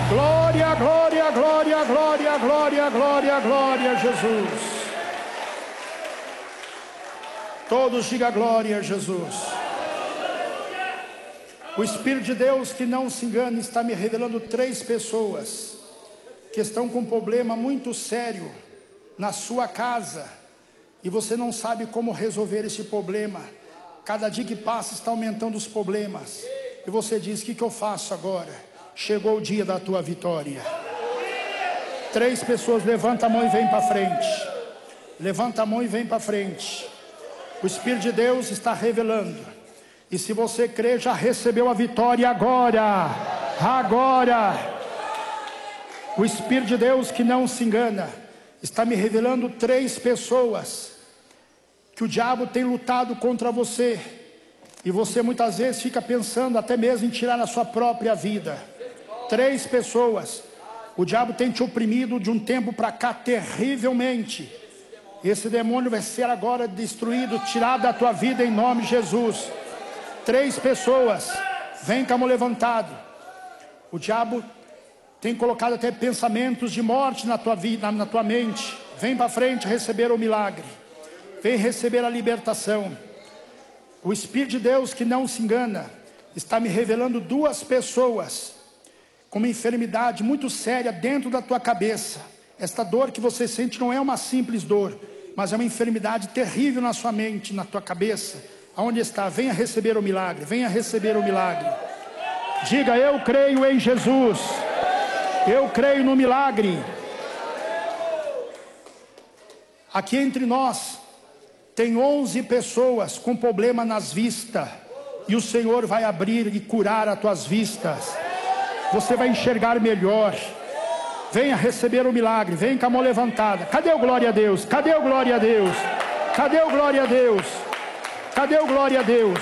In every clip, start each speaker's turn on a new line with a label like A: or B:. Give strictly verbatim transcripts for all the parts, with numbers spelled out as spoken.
A: Glória, glória, glória, glória, glória, glória, glória a Jesus. Todos digam glória a Jesus. O Espírito de Deus, que não se engana, está me revelando três pessoas que estão com um problema muito sério na sua casa e você não sabe como resolver esse problema. Cada dia que passa está aumentando os problemas e você diz: o que, que eu faço agora? Chegou o dia da tua vitória. Três pessoas, levanta a mão e vem para frente. Levanta a mão e vem para frente. O Espírito de Deus está revelando. E se você crê, já recebeu a vitória agora. Agora. O Espírito de Deus, que não se engana, está me revelando três pessoas que o diabo tem lutado contra você. E você muitas vezes fica pensando até mesmo em tirar a sua própria vida. Três pessoas. O diabo tem te oprimido de um tempo para cá terrivelmente. Esse demônio vai ser agora destruído, tirado da tua vida em nome de Jesus. Três pessoas. Vem com a mão levantada. O diabo tem colocado até pensamentos de morte na tua vida, na tua mente. Vem para frente receber o milagre. Vem receber a libertação. O Espírito de Deus, que não se engana, está me revelando duas pessoas com uma enfermidade muito séria dentro da tua cabeça. Esta dor que você sente não é uma simples dor, mas é uma enfermidade terrível na sua mente, na tua cabeça. Aonde está? Venha receber o milagre, venha receber o milagre. Diga: eu creio em Jesus, eu creio no milagre. Aqui entre nós tem onze pessoas com problema nas vistas, e o Senhor vai abrir e curar as tuas vistas. Você vai enxergar melhor. Venha receber o milagre, vem com a mão levantada. Cadê o glória a Deus? Cadê o glória a Deus? Cadê o glória a Deus? Cadê o glória a Deus?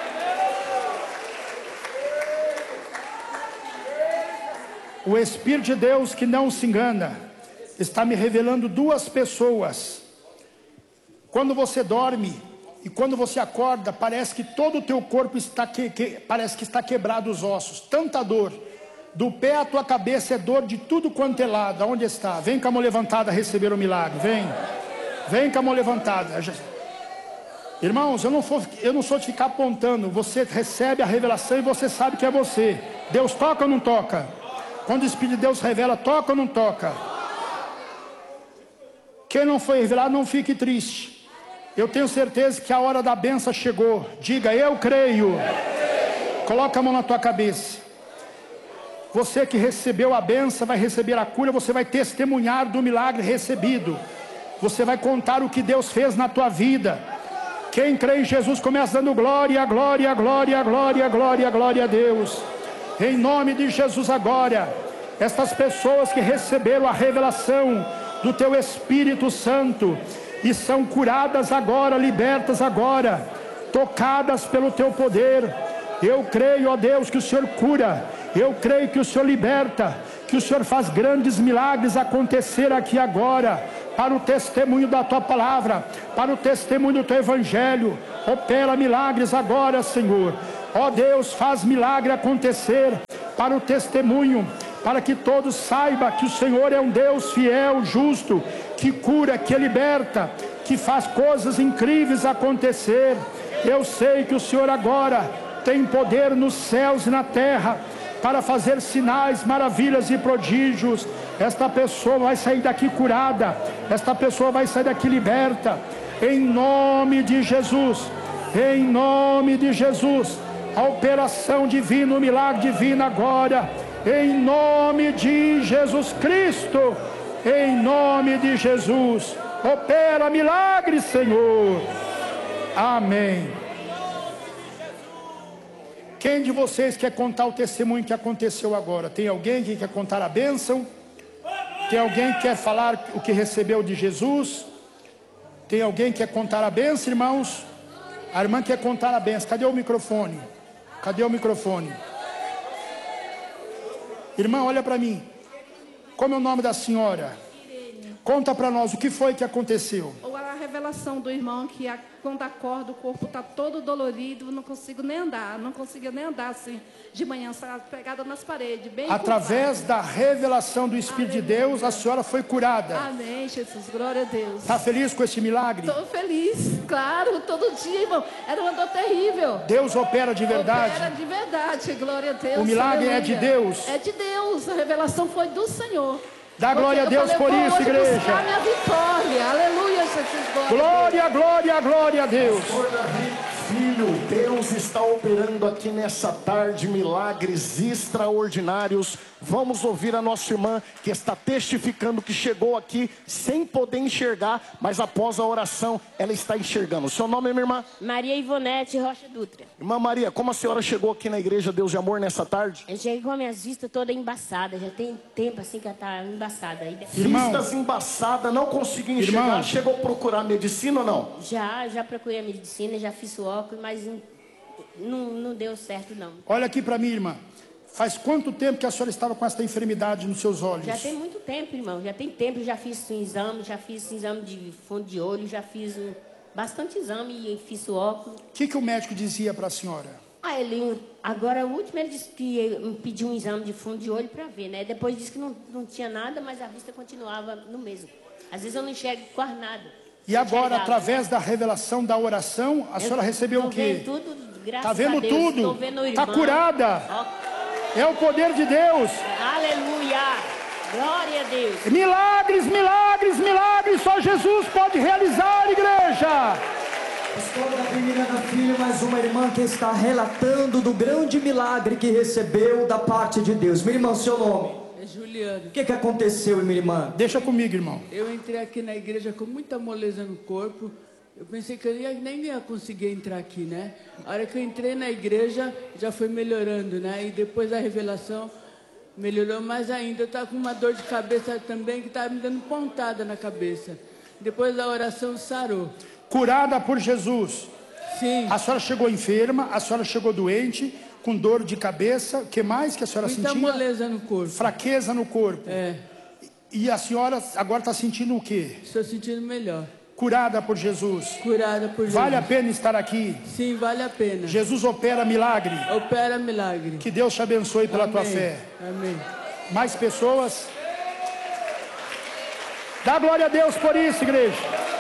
A: O Espírito de Deus, que não se engana, está me revelando duas pessoas. Quando você dorme e quando você acorda, parece que todo o teu corpo está que, que, parece que está quebrado os ossos. Tanta dor. Do pé à tua cabeça é dor de tudo quanto é lado. Aonde está? Vem com a mão levantada receber o milagre. Vem. Vem com a mão levantada. Irmãos, eu não, for, eu não sou de ficar apontando. Você recebe a revelação e você sabe que é você. Deus toca ou não toca? Quando o Espírito de Deus revela, toca ou não toca? Quem não foi revelado, não fique triste. Eu tenho certeza que a hora da bênção chegou. Diga: eu creio. Coloca a mão na tua cabeça. Você que recebeu a bênção vai receber a cura. Você vai testemunhar do milagre recebido. Você vai contar o que Deus fez na tua vida. Quem crê em Jesus começa dando glória, glória, glória, glória, glória, glória a Deus. Em nome de Jesus agora, estas pessoas que receberam a revelação do teu Espírito Santo e são curadas agora, libertas agora, tocadas pelo teu poder. Eu creio, ó Deus, que o Senhor cura. Eu creio que o Senhor liberta, que o Senhor faz grandes milagres acontecer aqui agora, para o testemunho da tua palavra, para o testemunho do teu evangelho. Opera milagres agora, Senhor. Ó Deus, faz milagre acontecer para o testemunho, para que todos saibam que o Senhor é um Deus fiel, justo, que cura, que liberta, que faz coisas incríveis acontecer. Eu sei que o Senhor agora tem poder nos céus e na terra para fazer sinais, maravilhas e prodígios. Esta pessoa vai sair daqui curada, esta pessoa vai sair daqui liberta, em nome de Jesus, em nome de Jesus. A operação divina, o milagre divino agora, em nome de Jesus Cristo, em nome de Jesus. Opera milagre, Senhor. Amém. Quem de vocês quer contar o testemunho que aconteceu agora? Tem alguém que quer contar a bênção? Tem alguém que quer falar o que recebeu de Jesus? Tem alguém que quer contar a bênção, irmãos? A irmã quer contar a bênção. Cadê o microfone? Cadê o microfone? Irmã, olha para mim. Como é o nome da senhora? Conta para nós o que foi que aconteceu.
B: A revelação do irmão que a, quando acorda o corpo está todo dolorido, não consigo nem andar, não conseguia nem andar assim de manhã, pegada nas paredes, bem
A: Através
B: curvada.
A: da revelação do Espírito
B: Aleluia.
A: de Deus, a senhora foi curada.
B: Amém, Jesus, glória a Deus.
A: Está feliz com esse milagre?
B: Estou feliz, claro, todo dia, irmão. Era uma dor terrível.
A: Deus opera de verdade.
B: Opera de verdade, glória a Deus.
A: O milagre
B: aleluia.
A: é de Deus.
B: É de Deus, a revelação foi do Senhor.
A: Dá glória a Deus por isso, igreja.
B: Buscar minha vitória. Aleluia, Jesus.
A: Glória, glória, glória a Deus.
C: Pastor Davi, filho, Deus está operando aqui nessa tarde milagres extraordinários. Vamos ouvir a nossa irmã que está testificando que chegou aqui sem poder enxergar, mas após a oração ela está enxergando. O seu nome é, minha irmã?
D: Maria Ivonete Rocha Dutra.
C: Irmã Maria, como a senhora chegou aqui na igreja Deus de Amor nessa tarde?
D: Eu cheguei com as minhas vistas todas embaçadas. Já tem tempo assim que ela está embaçada. Aí depois...
A: Irmão.
C: Vistas embaçadas, não consegui enxergar.
A: Irmão.
C: Chegou a procurar medicina ou não?
D: Já, já procurei a medicina, já fiz o óculos, mas não, não deu certo não.
A: Olha aqui para mim, irmã. Faz quanto tempo que a senhora estava com essa enfermidade nos seus olhos?
D: Já tem muito tempo, irmão. Já tem tempo, já fiz um exame, já fiz um exame de fundo de olho, já fiz um, bastante exame e fiz o óculos.
A: O que, que o médico dizia para a senhora?
D: Ah, ele, agora o último ele disse que me pediu um exame de fundo de olho para ver, né? Depois disse que não, não tinha nada, mas a vista continuava no mesmo. Às vezes eu não enxergo quase nada.
A: E agora,
D: Enxergava.
A: através da revelação da oração, a
D: Eu
A: senhora recebeu
D: tô
A: o quê?
D: vendo tudo, graças
A: Tá vendo
D: a Deus.
A: tudo?
D: Tô vendo o
A: Tá
D: irmão.
A: curada.
D: Ó,
A: É o poder de Deus.
D: aleluia! Glória a Deus!
A: Milagres, milagres, milagres. Só Jesus pode realizar, igreja.
E: Pastor Davi Miranda Filho, mais uma irmã que está relatando do grande milagre que recebeu da parte de Deus. Minha irmã, seu nome?
F: É Juliano.
E: O que, que aconteceu, minha irmã?
A: Deixa comigo, irmão.
F: Eu entrei aqui na igreja com muita moleza no corpo. Eu pensei que eu ia, nem ia conseguir entrar aqui, né? A hora que eu entrei na igreja, já foi melhorando, né? E depois da revelação, melhorou mais ainda. Eu estava com uma dor de cabeça também, que estava me dando pontada na cabeça. Depois da oração, sarou.
A: Curada por Jesus.
F: Sim.
A: A senhora chegou enferma, a senhora chegou doente, com dor de cabeça. O que mais que a senhora
F: Muita
A: sentia?
F: moleza no corpo.
A: Fraqueza no corpo.
F: É.
A: E a senhora agora está sentindo o quê?
F: Estou sentindo melhor.
A: Curada por Jesus.
F: Curada por Jesus.
A: Vale a pena estar aqui.
F: Sim, vale a pena.
A: Jesus opera milagre.
F: Opera milagre.
A: Que Deus te abençoe pela
F: Amém.
A: tua fé.
F: Amém.
A: Mais pessoas? Dá glória a Deus por isso, igreja.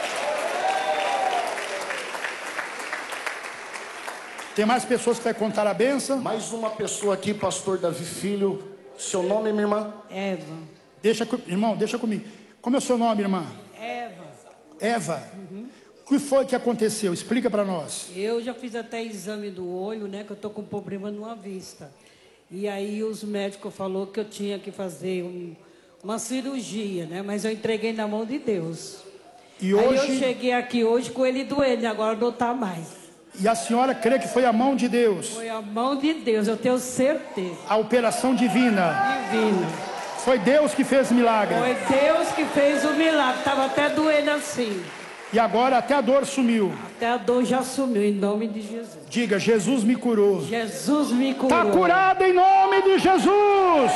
A: Tem mais pessoas que vai contar a bênção?
C: Mais uma pessoa aqui, pastor Davi Filho. Seu nome, minha irmã?
G: Eva.
A: Deixa, irmão, deixa comigo. Como é o seu nome, irmã?
G: Eva.
A: Eva. Uhum. O que foi que aconteceu? Explica para nós.
G: Eu já fiz até exame do olho, né? Que eu tô com problema numa vista. E aí os médicos falaram que eu tinha que fazer um, uma cirurgia, né? Mas eu entreguei na mão de Deus.
A: E
G: aí
A: hoje...
G: eu cheguei aqui hoje com ele doente, agora não tá mais.
A: E a senhora crê que foi a mão de Deus?
G: Foi a mão de Deus, eu tenho certeza.
A: A operação divina.
G: Divina.
A: Foi Deus que fez milagre.
G: Foi Deus que fez o milagre. Estava até doendo assim.
A: E agora até a dor sumiu.
G: Até a dor já sumiu, em nome de Jesus.
A: Diga, Jesus me curou.
G: Jesus me curou.
A: Está curada em nome de Jesus.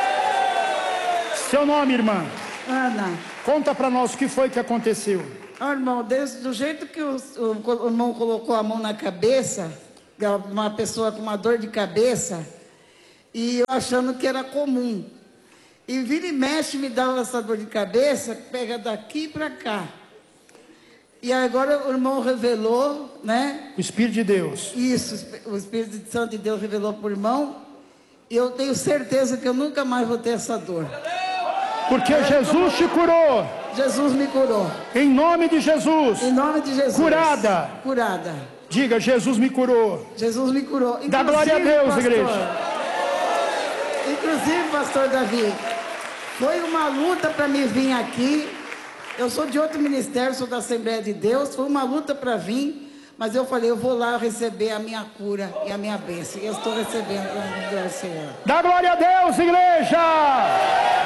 A: Seu nome, irmã?
H: Ana.
A: Conta para nós o que foi que aconteceu.
H: Oh, irmão, desde, do jeito que o, o, o irmão colocou a mão na cabeça, uma pessoa com uma dor de cabeça, e eu achando que era comum. E vira e mexe me dava essa dor de cabeça, pega daqui para cá. E agora o irmão revelou, né?
A: O Espírito de Deus.
H: Isso, o Espírito Santo de Deus revelou para o irmão. E eu tenho certeza que eu nunca mais vou ter essa dor.
A: Porque Jesus te curou.
H: Jesus me curou.
A: Em nome de Jesus.
H: Em nome de Jesus.
A: Curada.
H: Curada.
A: Diga, Jesus me curou.
H: Jesus me curou. Inclusive,
A: dá glória a Deus,
H: pastor,
A: igreja.
H: Inclusive, pastor Davi, foi uma luta para me vir aqui. Eu sou de outro ministério, sou da Assembleia de Deus. Foi uma luta para vir, mas eu falei, eu vou lá receber a minha cura e a minha bênção. E eu estou recebendo, glória ao Senhor.
A: Dá glória a Deus, igreja.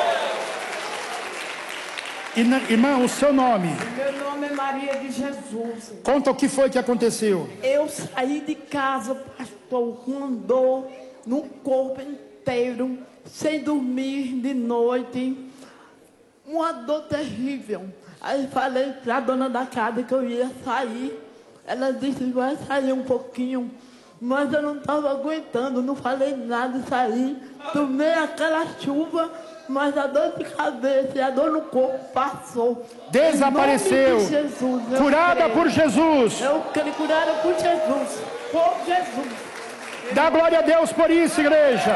A: Irmão, o seu nome?
I: Meu nome é Maria de Jesus.
A: Conta o que foi que aconteceu.
I: Eu saí de casa, pastor, com dor no corpo inteiro, sem dormir de noite. Uma dor terrível. Aí falei para a dona da casa que eu ia sair. Ela disse, vai sair um pouquinho. Mas eu não estava aguentando, não falei nada e saí. Tomei aquela chuva, mas a dor de cabeça e a dor no corpo passou.
A: Desapareceu.
I: De Jesus,
A: curada
I: creio.
A: por Jesus.
I: Eu creio, curada por Jesus. Por Jesus.
A: Dá glória a Deus por isso, igreja.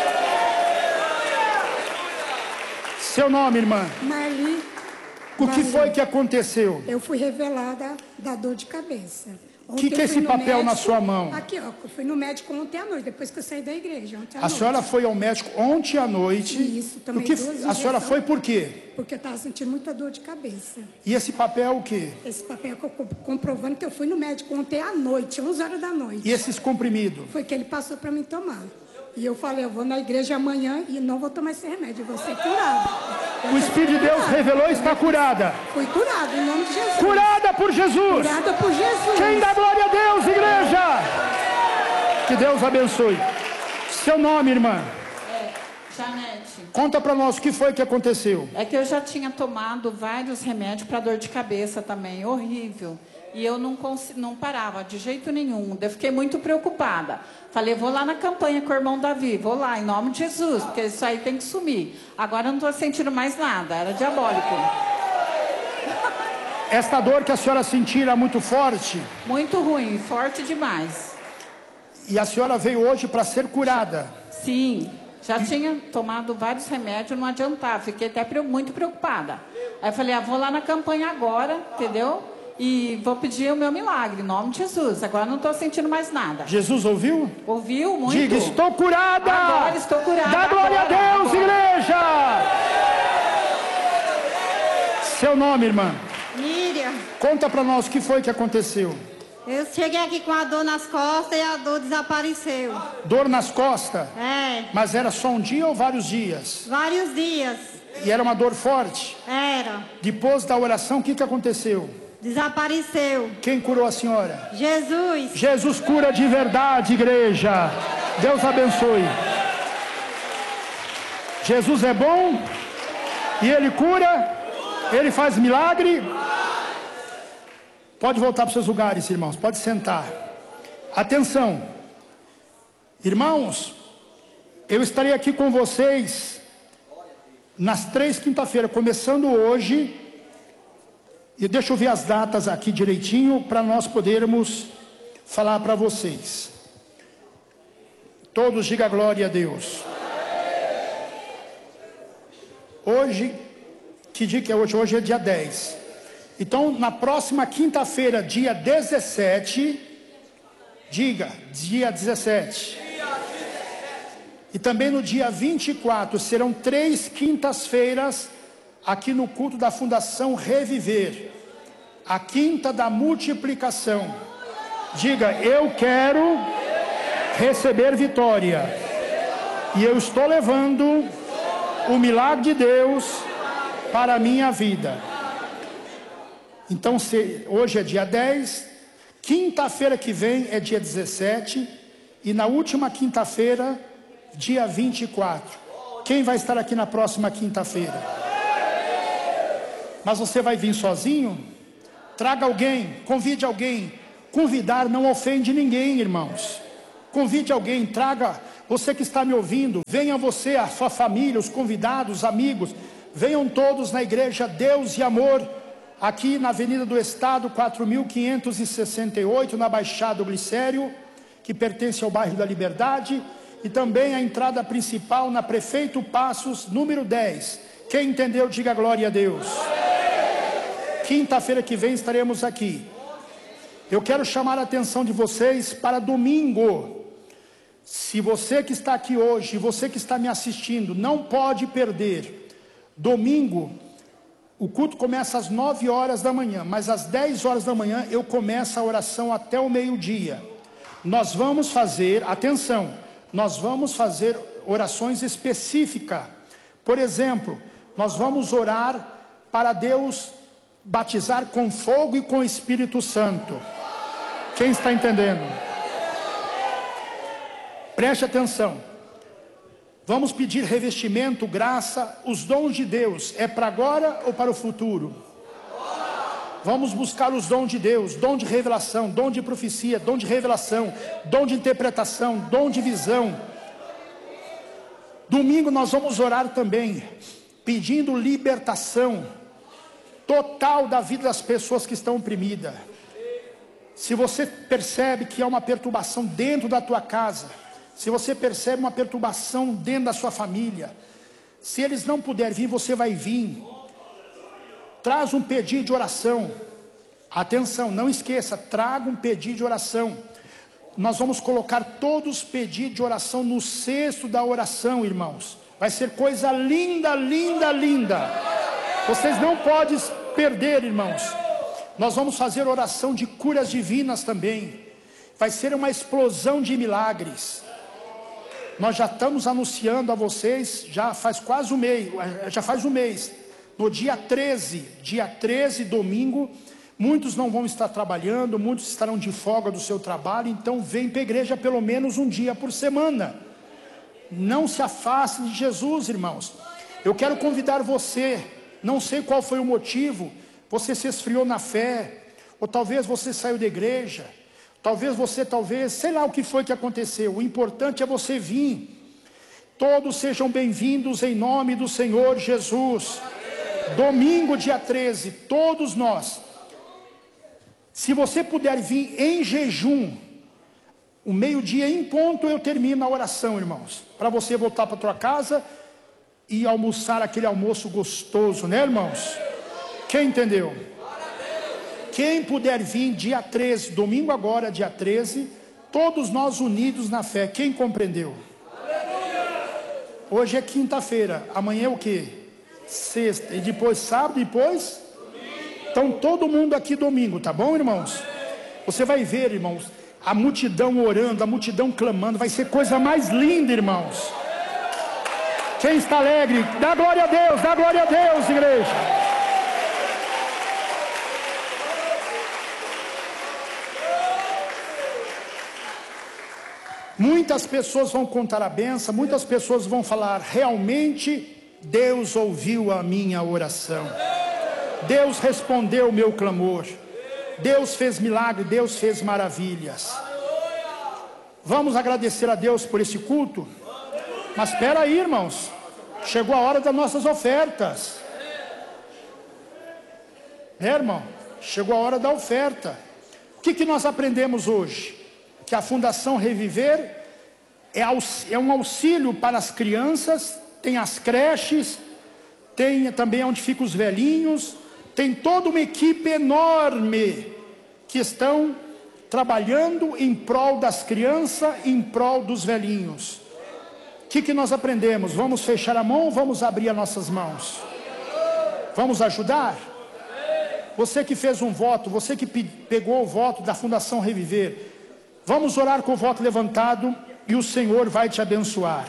A: Seu nome, irmã?
J: Marli.
A: O que
J: Marli.
A: foi que aconteceu?
J: Eu fui revelada da dor de cabeça.
A: O que, que é esse papel médico, na sua mão?
J: Aqui, ó. Eu fui no médico ontem à noite, depois que eu saí da igreja. Ontem à
A: a
J: noite.
A: senhora foi ao médico ontem à noite?
J: Isso, também.
A: O que, a senhora foi por quê?
J: Porque eu estava sentindo muita dor de cabeça.
A: E esse papel o quê?
J: Esse papel comprovando que eu fui no médico ontem à noite, onze horas da noite.
A: E esses comprimidos?
J: Foi que ele passou para mim tomar. E eu falei, eu vou na igreja amanhã e não vou tomar esse remédio, eu vou ser curada.
A: O Espírito de Deus revelou e está curada.
J: Fui curada, em nome de Jesus.
A: Curada por Jesus.
J: Curada por Jesus.
A: Quem dá glória a Deus, igreja? Que Deus abençoe. Seu nome, irmã?
K: É, Janete.
A: Conta para nós o que foi que aconteceu.
K: É que eu já tinha tomado vários remédios para dor de cabeça também, horrível. E eu não, não parava de jeito nenhum. Eu fiquei muito preocupada. Falei, vou lá na campanha com o irmão Davi. Vou lá, em nome de Jesus, porque isso aí tem que sumir. Agora eu não estou sentindo mais nada. Era diabólico.
A: Esta dor que a senhora sentiu era muito forte?
K: Muito ruim, forte demais.
A: E a senhora veio hoje para ser curada?
K: Sim. Já e... tinha tomado vários remédios, não adiantava. Fiquei até muito preocupada. Aí eu falei, ah, vou lá na campanha agora, entendeu? E vou pedir o meu milagre, em nome de Jesus. Agora não estou sentindo mais nada.
A: Jesus ouviu?
K: Ouviu muito.
A: Diga, estou curada.
K: Agora estou curada.
A: Dá glória
K: agora,
A: a Deus,
K: agora.
A: igreja. Seu nome, irmã?
L: Miriam.
A: Conta para nós o que foi que aconteceu.
L: Eu cheguei aqui com a dor nas costas e a dor desapareceu.
A: Dor nas costas?
L: É.
A: Mas era só um dia ou vários dias?
L: Vários dias.
A: E era uma dor forte?
L: Era.
A: Depois da oração, o que, que aconteceu?
L: Desapareceu.
A: Quem curou a senhora?
L: Jesus.
A: Jesus cura de verdade, igreja. Deus abençoe. Jesus é bom e Ele cura, Ele faz milagre. Pode voltar para os seus lugares, irmãos, pode sentar. Atenção, irmãos, eu estarei aqui com vocês nas três quinta-feiras, começando hoje. E deixa eu ver as datas aqui direitinho, para nós podermos falar para vocês. Todos digam glória a Deus. Hoje, que dia que é hoje? Hoje é dia dez. Então, na próxima quinta-feira, dia dezessete, diga, dia dezessete. E também no dia vinte e quatro, serão três quintas-feiras aqui no culto da Fundação Reviver, a quinta da multiplicação. Diga, eu quero receber vitória, e eu estou levando o milagre de Deus para a minha vida. Então, se, hoje é dia dez, quinta-feira que vem é dia dezessete, e na última quinta-feira, dia vinte e quatro. Quem vai estar aqui na próxima quinta-feira? Mas você vai vir sozinho? Traga alguém, convide alguém. Convidar não ofende ninguém, irmãos. Convide alguém, traga. Você que está me ouvindo, venha você, a sua família, os convidados, amigos. Venham todos na igreja Deus e Amor, aqui na Avenida do Estado, quatro mil quinhentos e sessenta e oito, na Baixada do Glicério, que pertence ao bairro da Liberdade. E também a entrada principal na Prefeito Passos, número dez. Quem entendeu, diga glória a Deus. Quinta-feira que vem estaremos aqui. Eu quero chamar a atenção de vocês para domingo. Se você que está aqui hoje, você que está me assistindo, não pode perder. Domingo, o culto começa às nove horas da manhã, mas às dez horas da manhã eu começo a oração até o meio-dia. Nós vamos fazer, atenção, nós vamos fazer orações específicas. Por exemplo, nós vamos orar para Deus batizar com fogo e com Espírito Santo. Quem está entendendo? Preste atenção. Vamos pedir revestimento, graça, os dons de Deus. É para agora ou para o futuro? Vamos buscar os dons de Deus, dom de revelação, dom de profecia, dom de revelação, dom de interpretação, dom de visão. Domingo nós vamos orar também, pedindo libertação total da vida das pessoas que estão oprimidas. Se você percebe que há uma perturbação dentro da tua casa, se você percebe uma perturbação dentro da sua família, se eles não puderem vir, você vai vir. Traz um pedido de oração. Atenção, não esqueça, traga um pedido de oração. Nós vamos colocar todos os pedidos de oração no cesto da oração, irmãos. Vai ser coisa linda, linda, linda. Vocês não podem perder, irmãos. Nós vamos fazer oração de curas divinas também. Vai ser uma explosão de milagres. Nós já estamos anunciando a vocês, já faz quase um mês, já faz um mês. No dia treze, dia treze, domingo, muitos não vão estar trabalhando, muitos estarão de folga do seu trabalho, então vem para a igreja pelo menos um dia por semana. Não se afaste de Jesus, irmãos. Eu quero convidar você, não sei qual foi o motivo, você se esfriou na fé, ou talvez você saiu da igreja, talvez você, talvez, sei lá o que foi que aconteceu, o importante é você vir. Todos sejam bem-vindos em nome do Senhor Jesus. Domingo, dia treze, todos nós. Se você puder vir em jejum, o meio-dia em ponto eu termino a oração, irmãos. Para você voltar para a tua casa e almoçar aquele almoço gostoso, né, irmãos? Quem entendeu? Quem puder vir dia treze, domingo agora, dia treze, todos nós unidos na fé. Quem compreendeu? Hoje é quinta-feira, amanhã é o quê? Sexta, e depois sábado, e depois? Então todo mundo aqui domingo, tá bom, irmãos? Você vai ver, irmãos, a multidão orando, a multidão clamando, vai ser coisa mais linda, irmãos. Quem está alegre, dá glória a Deus, dá glória a Deus, igreja. Muitas pessoas vão contar a benção, muitas pessoas vão falar, realmente Deus ouviu a minha oração, Deus respondeu o meu clamor, Deus fez milagre, Deus fez maravilhas. Vamos agradecer a Deus por esse culto? Mas espera aí, irmãos, chegou a hora das nossas ofertas, é, irmão? Chegou a hora da oferta. O que, que nós aprendemos hoje? Que a Fundação Reviver é, é um auxílio para as crianças, tem as creches, tem também onde ficam os velhinhos, tem toda uma equipe enorme que estão trabalhando em prol das crianças, em prol dos velhinhos. O que, que nós aprendemos? Vamos fechar a mão ou vamos abrir as nossas mãos? Vamos ajudar? Você que fez um voto, você que pegou o voto da Fundação Reviver, vamos orar com o voto levantado e o Senhor vai te abençoar.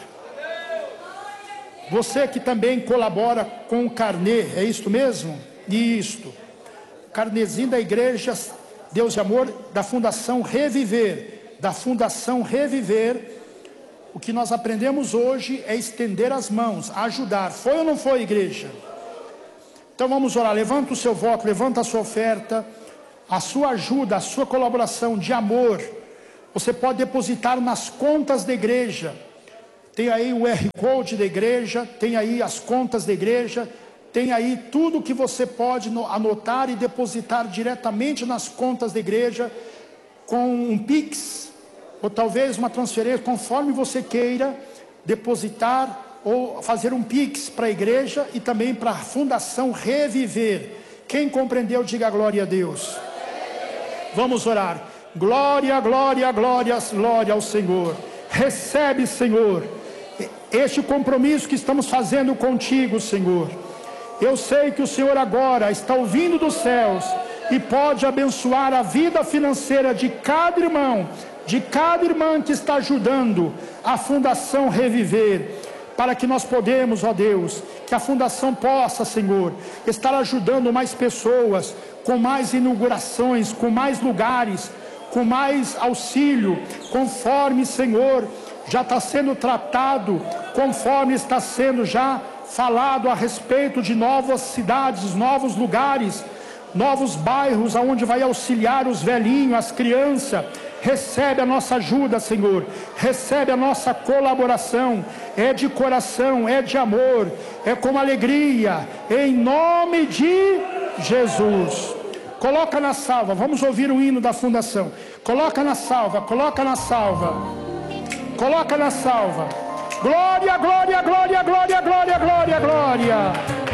A: Você que também colabora com o carnê, é isto mesmo? Isto. Carnezinho da igreja Deus de Amor, da Fundação Reviver. Da Fundação Reviver. O que nós aprendemos hoje é estender as mãos, ajudar. Foi ou não foi, igreja? Então vamos orar. Levanta o seu voto, levanta a sua oferta, a sua ajuda, a sua colaboração de amor. Você pode depositar nas contas da igreja. Tem aí o R Code da igreja, tem aí as contas da igreja, tem aí tudo que você pode anotar e depositar diretamente nas contas da igreja, com um Pix, ou talvez uma transferência, conforme você queira depositar, ou fazer um Pix para a igreja e também para a Fundação Reviver. Quem compreendeu, diga glória a Deus. Vamos orar. Glória, glória, glória, glória ao Senhor. Recebe, Senhor, este compromisso que estamos fazendo contigo, Senhor. Eu sei que o Senhor agora está ouvindo dos céus e pode abençoar a vida financeira de cada irmão, de cada irmã que está ajudando a Fundação Reviver, para que nós podemos, ó Deus, que a Fundação possa, Senhor, estar ajudando mais pessoas, com mais inaugurações, com mais lugares, com mais auxílio, conforme, Senhor, já está sendo tratado, conforme está sendo já falado a respeito de novas cidades, novos lugares, novos bairros aonde vai auxiliar os velhinhos, as crianças. Recebe a nossa ajuda, Senhor, recebe a nossa colaboração, é de coração, é de amor, é com alegria, em nome de Jesus. Coloca na salva, vamos ouvir o hino da fundação. Coloca na salva, coloca na salva, coloca na salva. Glória, glória, glória, glória, glória, glória, glória.